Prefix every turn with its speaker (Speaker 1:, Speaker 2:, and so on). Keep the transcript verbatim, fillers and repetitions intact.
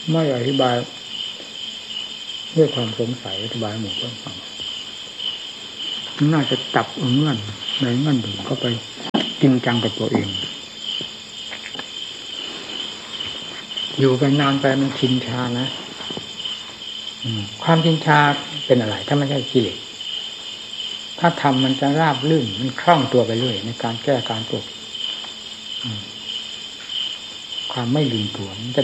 Speaker 1: ไม่อธิบายด้วยความสงสัยอธิบายหมู่เพื่อนฟังน่าจะจับเงื่อนในเงื่อนถึงเข้าไปจริงจังกับตัวเองอยู่ไปนานไปมันชินชานะความชินชาเป็นอะไรถ้าไม่ใช่กิเลสถ้าทำมันจะราบลื่นมันคล่องตัวไปเรื่อยในการแก้การตกความไม่ลืมตัวมันจะ